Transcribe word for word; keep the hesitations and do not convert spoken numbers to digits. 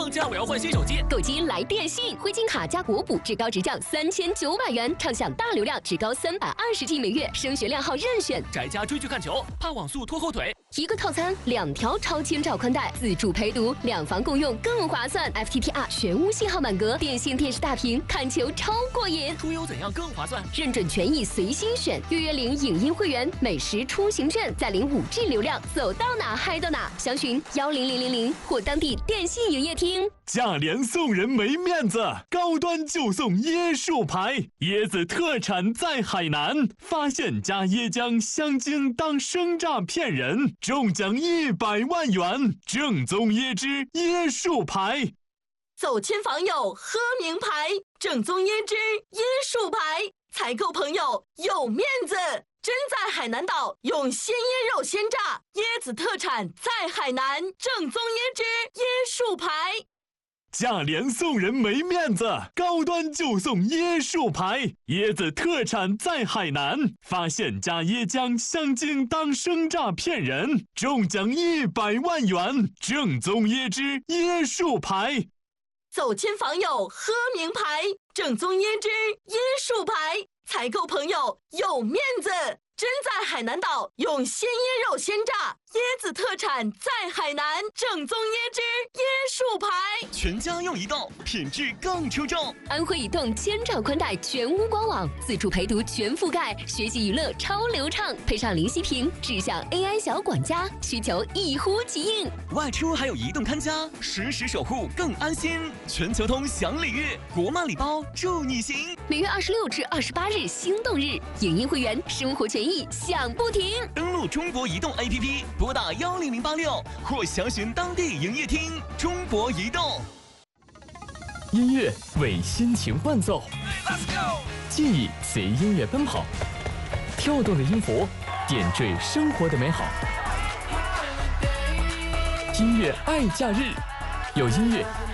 放假我要换新手机， 购机来电信，灰金卡加国补，至高直降三千九百元，畅享大流量，至高三百二十 G 每月，升学靓号任选。 宅家追剧看球，怕网速拖后腿。 一个套餐，两条超千兆宽带，自助陪读，两房共用更划算。F T T R 全屋信号满格，电信电视大屏，看球超过瘾。 出游怎样更划算？ 认准权益随心选，月月领影音会员，美食出行券，再领五 G 流量，走到哪嗨到哪。详询幺零零零零或当地电信营业厅。 价廉送人没面子，高端就送椰树牌，椰子特产在海南，发现加椰浆香精当生榨骗人，中奖一百万元，正宗椰汁椰树牌。 走亲访友喝名牌，正宗椰汁椰树牌，采购朋友有面子。真在海南岛用鲜椰肉鲜榨，椰子特产在海南，正宗椰汁椰树牌。 价廉送人没面子，高端就送椰树牌，椰子特产在海南，发现加椰浆香精当生榨骗人，中奖一百万元，正宗椰汁椰树牌。 走亲访友喝名牌，正宗椰汁椰树牌，采购朋友有面子。真在海南岛用鲜椰肉鲜榨，椰子特产在海南，正宗椰汁椰树牌。 全家用移动，品质更出众。 安徽移动千兆宽带全屋官网，自助陪读全覆盖，学习娱乐超流畅，配上零息屏，智享 A I 小管家，需求一呼即应。 外出还有移动看家，实时守护更安心。全球通享礼遇，国漫礼包助你行。 每月二十六至二十八日心动日，影音会员生活权益享不停。 登录中国移动 A P P， 拨打幺零零八六或详询当地营业厅。中国移动。 音乐为心情伴奏，记忆随音乐奔跑，跳动的音符点缀生活的美好。音乐爱假日，有音乐